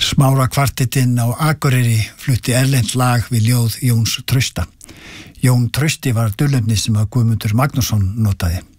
Smára kvartettinn á Akureyri flutti erlent lag við ljóð Jóns Trausta. Jón Trausti var dulnefni sem að Guðmundur Magnússon notaði.